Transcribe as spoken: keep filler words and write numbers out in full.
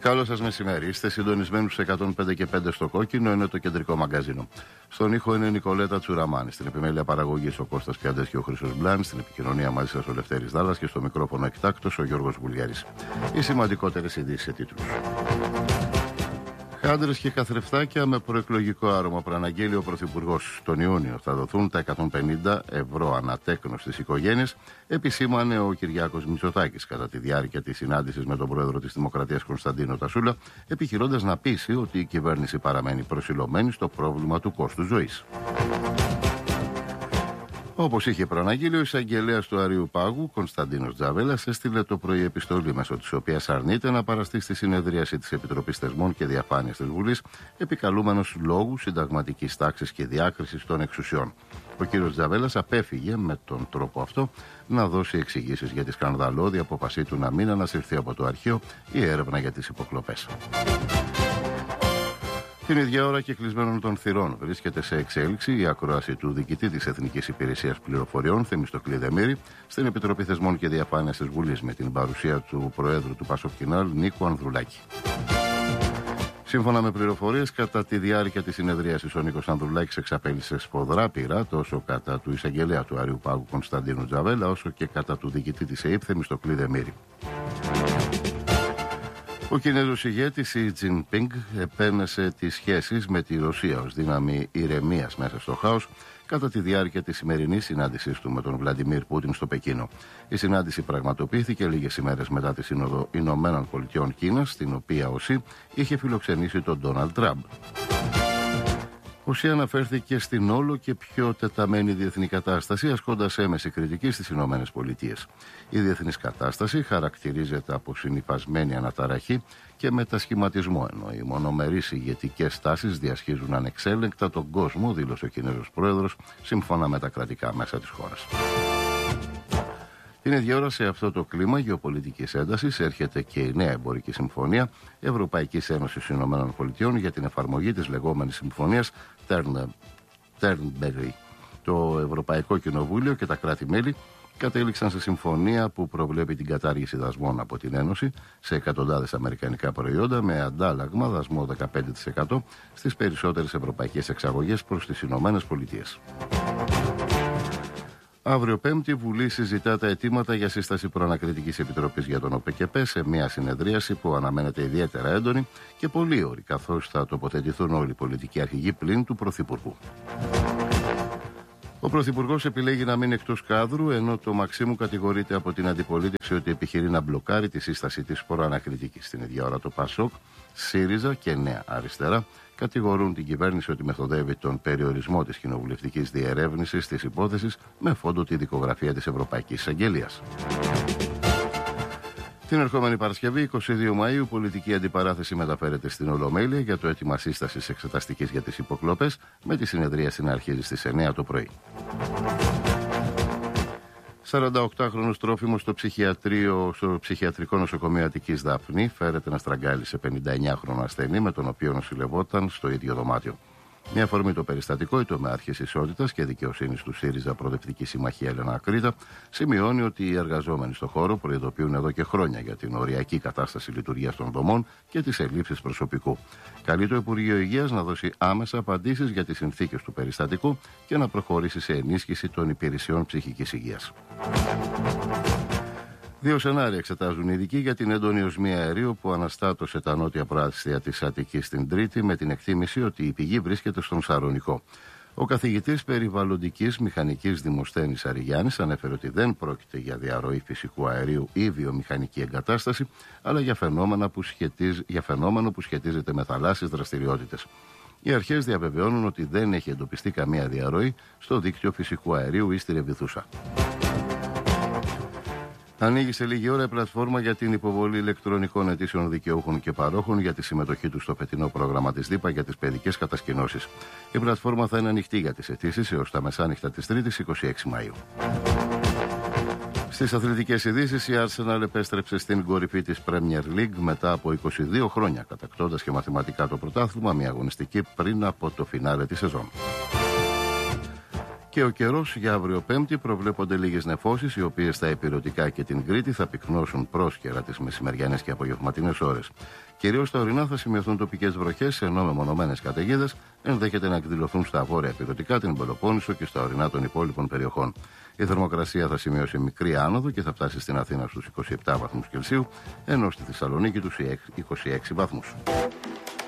Καλό σας μεσημέρι. Είστε συντονισμένοι στους εκατόν πέντε και πέντε στο κόκκινο, είναι το κεντρικό μαγκαζίνο. Στον ήχο είναι η Νικολέτα Τσουραμάνη. Στην επιμέλεια παραγωγής ο Κώστας Πιάντες και ο Χρήστος Μπλάνης. Στην επικοινωνία μαζί σας ο Λευτέρης Δάλλας και στο μικρόφωνο εκτάκτος ο Γιώργος Βουλιάρης. Οι σημαντικότερες ειδήσεις σε τίτλους. Άντρες και καθρεφτάκια με προεκλογικό άρωμα προαναγγείλει ο Πρωθυπουργός. Τον Ιούνιο θα δοθούν τα εκατόν πενήντα ευρώ ανατέκνο στις οικογένειες, επισήμανε ο Κυριάκος Μητσοτάκης κατά τη διάρκεια της συνάντησης με τον Πρόεδρο της Δημοκρατίας Κωνσταντίνο Τασούλα, επιχειρώντας να πείσει ότι η κυβέρνηση παραμένει προσιλωμένη στο πρόβλημα του κόστους ζωής. Όπως είχε προαναγγείλει, ο εισαγγελέας του Αρείου Πάγου, Κωνσταντίνος Τζαβέλας, έστειλε το πρωί επιστολή μέσω της οποίας αρνείται να παραστεί στη συνεδρίαση της Επιτροπής Θεσμών και Διαφάνειας της Βουλής, επικαλούμενος λόγου συνταγματικής τάξης και διάκρισης των εξουσιών. Ο κ. Τζαβέλας απέφυγε με τον τρόπο αυτό να δώσει εξηγήσεις για τη σκανδαλώδη απόφασή του να μην ανασυρθεί από το αρχείο η έρευνα για τις υποκλοπές. Την ίδια ώρα και κλεισμένων των θυρών βρίσκεται σε εξέλιξη η ακρόαση του διοικητή της Εθνικής Υπηρεσίας Πληροφοριών, Θεμιστοκλή Δεμήρη, στην Επιτροπή Θεσμών και Διαφάνειας της Βουλής με την παρουσία του Προέδρου του Πασοκκινάλ, Νίκου Ανδρουλάκη. Σύμφωνα με πληροφορίες, κατά τη διάρκεια της συνεδρίασης ο Νίκος Ανδρουλάκης εξαπέλυσε σφοδρά πειρά τόσο κατά του εισαγγελέα του Αρείου Πάγου Κωνσταντίνου Τζαβέλα, όσο και κατά του διοικητή της ΕΥΠ, Θεμιστοκλή Δεμήρη. Ο Κινέζος ηγέτης Σι Τζινπίνγκ επένεσε τις σχέσεις με τη Ρωσία ως δύναμη ηρεμίας μέσα στο χάος κατά τη διάρκεια της σημερινής συνάντησής του με τον Βλαντιμίρ Πούτιν στο Πεκίνο. Η συνάντηση πραγματοποιήθηκε λίγες ημέρες μετά τη Σύνοδο Ηνωμένων Πολιτειών Κίνας, στην οποία ο Σι είχε φιλοξενήσει τον Ντόναλντ Τραμπ. Ο Σι αναφέρθηκε στην όλο και πιο τεταμένη διεθνή κατάσταση, ασκώντας έμεση κριτική στις Ηνωμένες Πολιτείες. Η διεθνής κατάσταση χαρακτηρίζεται από συνυφασμένη αναταραχή και μετασχηματισμό, ενώ οι μονομερείς ηγετικές τάσεις διασχίζουν ανεξέλεγκτα τον κόσμο, δήλωσε ο Κινέζος Πρόεδρος, σύμφωνα με τα κρατικά μέσα της χώρας. Την ίδια ώρα, σε αυτό το κλίμα γεωπολιτικής έντασης, έρχεται και η νέα εμπορική συμφωνία Ευρωπαϊκής Ένωσης Ηνωμένων Πολιτειών για την εφαρμογή της λεγόμενης συμφωνίας Turnberry. Το Ευρωπαϊκό Κοινοβούλιο και τα κράτη-μέλη κατέληξαν σε συμφωνία που προβλέπει την κατάργηση δασμών από την Ένωση σε εκατοντάδες αμερικανικά προϊόντα με αντάλλαγμα δασμό δεκαπέντε τοις εκατό στις περισσότερες ευρωπαϊκές εξαγωγές προς τις Ηνωμένες Πολιτείες. Αύριο Πέμπτη, η Βουλή συζητά τα αιτήματα για σύσταση προανακριτικής επιτροπής για τον ΟΠΕΚΕΠΕ σε μια συνεδρίαση που αναμένεται ιδιαίτερα έντονη και πολύ ώρη, καθώς θα τοποθετηθούν όλοι οι πολιτικοί αρχηγοί πλην του Πρωθυπουργού. Ο Πρωθυπουργός επιλέγει να μείνει εκτός κάδρου, ενώ το Μαξίμου κατηγορείται από την αντιπολίτευση ότι επιχειρεί να μπλοκάρει τη σύσταση της προανακριτικής. Στην ίδια ώρα, το ΠΑΣΟΚ, ΣΥΡΙΖΑ και Νέα Αριστερά κατηγορούν την κυβέρνηση ότι μεθοδεύει τον περιορισμό της κοινοβουλευτικής διερεύνησης της υπόθεσης με φόντο τη δικογραφία της Ευρωπαϊκής Εισαγγελίας. Την ερχόμενη Παρασκευή, εικοστή δεύτερη Μαΐου, πολιτική αντιπαράθεση μεταφέρεται στην Ολομέλεια για το αίτημα σύστασης εξεταστικής για τις υποκλοπές, με τη συνεδρίαση να αρχίζει στις εννιά το πρωί. σαρανταοκτάχρονος τρόφιμος στο, στο ψυχιατρικό νοσοκομείο Αττικής Δαφνή φέρεται να στραγγάλει σε πενηνταεννιάχρονο ασθενή με τον οποίο νοσηλευόταν στο ίδιο δωμάτιο. Μια αφορμή το περιστατικό, η τομεάρχης Ισότητας και Δικαιοσύνης του ΣΥΡΙΖΑ Προοδευτική Συμμαχία Έλενα Ακρίτα σημειώνει ότι οι εργαζόμενοι στο χώρο προειδοποιούν εδώ και χρόνια για την οριακή κατάσταση λειτουργίας των δομών και τις ελλείψεις προσωπικού. Καλεί το Υπουργείο Υγείας να δώσει άμεσα απαντήσεις για τις συνθήκες του περιστατικού και να προχωρήσει σε ενίσχυση των υπηρεσιών ψυχικής υγείας. Δύο σενάρια εξετάζουν οι ειδικοί για την έντονη οσμία αερίου που αναστάτωσε τα νότια προάστια της Αττικής την Τρίτη, με την εκτίμηση ότι η πηγή βρίσκεται στον Σαρονικό. Ο καθηγητής περιβαλλοντικής μηχανικής Δημοσθένης Αριγιάννης ανέφερε ότι δεν πρόκειται για διαρροή φυσικού αερίου ή βιομηχανική εγκατάσταση, αλλά για, φαινόμενα που σχετίζ... για φαινόμενο που σχετίζεται με θαλάσσιες δραστηριότητες. Οι αρχές διαβεβαιώνουν ότι δεν έχει εντοπιστεί καμία διαρροή στο δίκτυο φυσικού αερίου ή στη Ρεβιθούσα. Ανοίγει σε λίγη ώρα η πλατφόρμα για την υποβολή ηλεκτρονικών αιτήσεων δικαιούχων και παρόχων για τη συμμετοχή τους στο φετινό πρόγραμμα της ΔΥΠΑ για τις παιδικές κατασκηνώσεις. Η πλατφόρμα θα είναι ανοιχτή για τις αιτήσεις έως τα μεσάνυχτα της Τρίτης, εικοστή έκτη Μαΐου. Στις αθλητικές ειδήσεις, η Arsenal επέστρεψε στην κορυφή της Premier League μετά από είκοσι δύο χρόνια, κατακτώντας και μαθηματικά το πρωτάθλημα, μια αγωνιστική πριν από το φινάλε της σεζόν. Και ο καιρός για αύριο Πέμπτη προβλέπονται λίγες νεφώσεις, οι οποίες στα ηπειρωτικά και την Κρήτη θα πυκνώσουν πρόσκαιρα τις μεσημεριανές και απογευματινές ώρες. Κυρίως στα ορεινά θα σημειωθούν τοπικές βροχές, ενώ μεμονωμένες καταιγίδες ενδέχεται να εκδηλωθούν στα βόρεια ηπειρωτικά, την Πελοπόννησο και στα ορεινά των υπόλοιπων περιοχών. Η θερμοκρασία θα σημειώσει μικρή άνοδο και θα φτάσει στην Αθήνα στους είκοσι επτά βαθμούς Κελσίου, ενώ στη Θεσσαλονίκη τους είκοσι έξι βαθμούς.